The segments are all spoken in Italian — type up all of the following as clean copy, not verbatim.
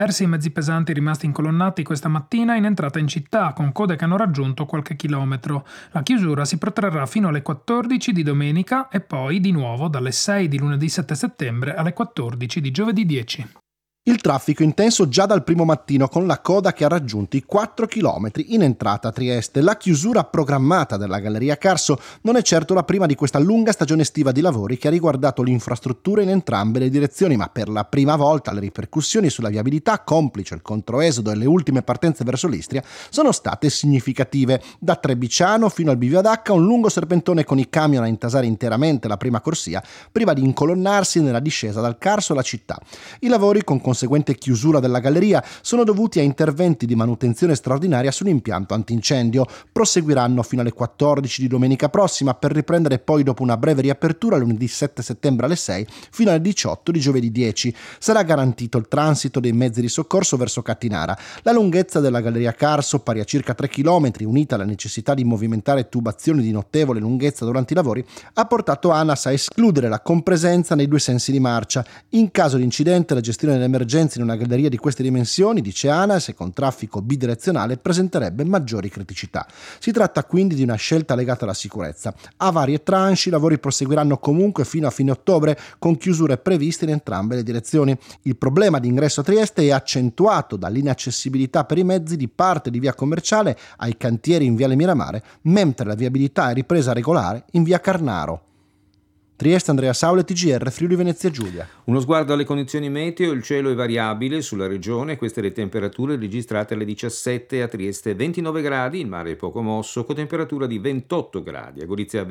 Persi i mezzi pesanti rimasti incolonnati questa mattina in entrata in città, con code che hanno raggiunto qualche chilometro. La chiusura si protrarrà fino alle 14 di domenica e poi di nuovo dalle 6 di lunedì 7 settembre alle 14 di giovedì 10. Il traffico intenso già dal primo mattino, con la coda che ha raggiunto i 4 km in entrata a Trieste. La chiusura programmata della Galleria Carso non è certo la prima di questa lunga stagione estiva di lavori che ha riguardato l'infrastruttura in entrambe le direzioni, ma per la prima volta le ripercussioni sulla viabilità, complice il controesodo e le ultime partenze verso l'Istria, sono state significative. Da Trebiciano fino al Bivio ad Acca, un lungo serpentone con i camion a intasare interamente la prima corsia prima di incolonnarsi nella discesa dal Carso alla città. I lavori, con conseguente chiusura della galleria, sono dovuti a interventi di manutenzione straordinaria sull'impianto antincendio. Proseguiranno fino alle 14 di domenica prossima, per riprendere poi dopo una breve riapertura lunedì 7 settembre alle 6 fino alle 18 di giovedì 10. Sarà garantito il transito dei mezzi di soccorso verso Cattinara. La lunghezza della Galleria Carso, pari a circa 3 km, unita alla necessità di movimentare tubazioni di notevole lunghezza durante i lavori, ha portato ANAS a escludere la compresenza nei due sensi di marcia. In caso di incidente, la gestione dell'emergenza in una galleria di queste dimensioni, dice ANAS, e con traffico bidirezionale presenterebbe maggiori criticità. Si tratta quindi di una scelta legata alla sicurezza. A varie tranche i lavori proseguiranno comunque fino a fine ottobre, con chiusure previste in entrambe le direzioni. Il problema di ingresso a Trieste è accentuato dall'inaccessibilità per i mezzi di parte di via Commerciale ai cantieri in viale Miramare, mentre la viabilità è ripresa regolare in via Carnaro. Trieste, Andrea Saule, TGR, Friuli Venezia Giulia. Uno sguardo alle condizioni meteo: il cielo è variabile sulla regione, queste le temperature registrate alle 17, a Trieste 29 gradi, il mare è poco mosso, con temperatura di 28 gradi, a Gorizia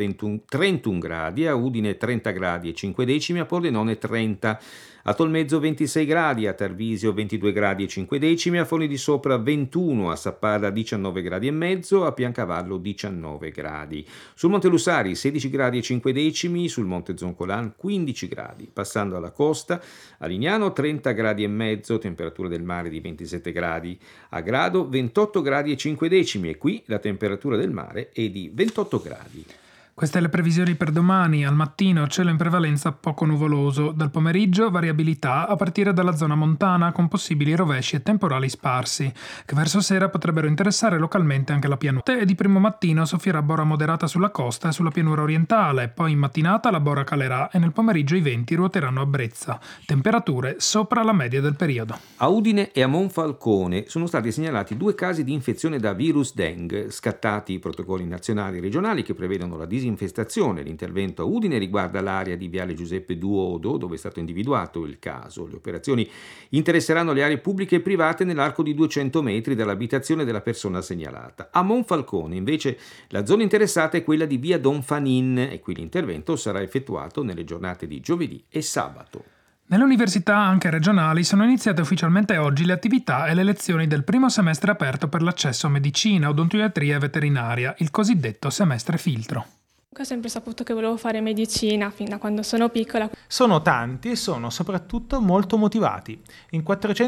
31 gradi, a Udine 30 gradi e 5 decimi, a Pordenone 30, a Tolmezzo 26 gradi, a Tarvisio 22 gradi e 5 decimi, a Forni di Sopra 21, a Sappada 19 gradi e mezzo, a Piancavallo 19 gradi. Sul Monte Lussari 16 gradi e 5 decimi, sul Monte Zoncolan 15 gradi. Passando alla costa, a Lignano 30 gradi e mezzo, temperatura del mare di 27 gradi, a Grado 28 gradi e 5 decimi e qui la temperatura del mare è di 28 gradi. Queste le previsioni per domani. Al mattino cielo in prevalenza poco nuvoloso, dal pomeriggio variabilità a partire dalla zona montana con possibili rovesci e temporali sparsi, che verso sera potrebbero interessare localmente anche la pianura. E di primo mattino soffierà bora moderata sulla costa e sulla pianura orientale, poi in mattinata la bora calerà e nel pomeriggio i venti ruoteranno a brezza. Temperature sopra la media del periodo. A Udine e a Monfalcone sono stati segnalati 2 casi di infezione da virus Dengue, scattati i protocolli nazionali e regionali che prevedono la disinfestazione. L'intervento a Udine riguarda l'area di Viale Giuseppe Duodo, dove è stato individuato il caso. Le operazioni interesseranno le aree pubbliche e private nell'arco di 200 metri dall'abitazione della persona segnalata. A Monfalcone, invece, la zona interessata è quella di via Don Fanin e qui l'intervento sarà effettuato nelle giornate di giovedì e sabato. Nelle università, anche regionali, sono iniziate ufficialmente oggi le attività e le lezioni del primo semestre aperto per l'accesso a medicina, odontoiatria e veterinaria, il cosiddetto semestre filtro. Ho sempre saputo che volevo fare medicina fin da quando sono piccola. Sono tanti e sono soprattutto molto motivati. In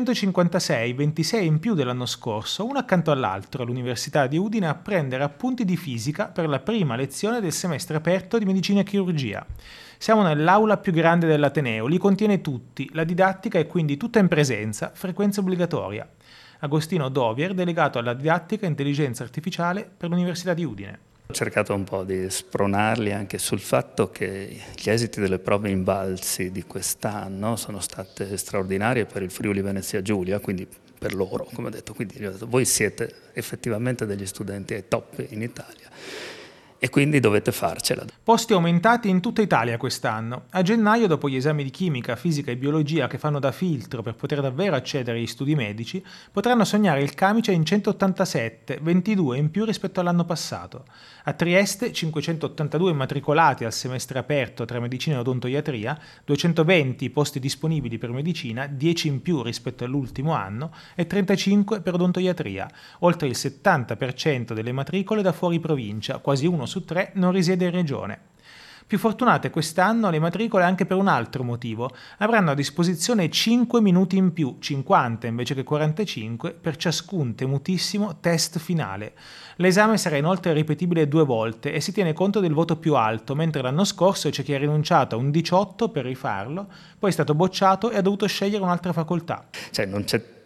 456, 26 in più dell'anno scorso, uno accanto all'altro all'Università di Udine a prendere appunti di fisica per la prima lezione del semestre aperto di medicina e chirurgia. Siamo nell'aula più grande dell'Ateneo, li contiene tutti, la didattica è quindi tutta in presenza, frequenza obbligatoria. Agostino Dovier, delegato alla didattica e intelligenza artificiale per l'Università di Udine. Ho cercato un po' di spronarli anche sul fatto che gli esiti delle prove Invalsi di quest'anno sono state straordinarie per il Friuli Venezia Giulia, quindi per loro, come ho detto. Quindi gli ho detto, voi siete effettivamente degli studenti ai top in Italia e quindi dovete farcela. Posti aumentati in tutta Italia quest'anno. A gennaio, dopo gli esami di chimica, fisica e biologia che fanno da filtro per poter davvero accedere agli studi medici, potranno sognare il camice in 187, 22 in più rispetto all'anno passato. A Trieste 582 immatricolati al semestre aperto tra medicina e odontoiatria, 220 posti disponibili per medicina, 10 in più rispetto all'ultimo anno e 35 per odontoiatria, oltre il 70% delle matricole da fuori provincia, quasi 1 su 3 non risiede in regione. Più fortunate quest'anno le matricole anche per un altro motivo. Avranno a disposizione 5 minuti in più, 50 invece che 45, per ciascun temutissimo test finale. L'esame sarà inoltre ripetibile 2 volte e si tiene conto del voto più alto, mentre l'anno scorso c'è chi ha rinunciato a un 18 per rifarlo, poi è stato bocciato e ha dovuto scegliere un'altra facoltà. Non c'è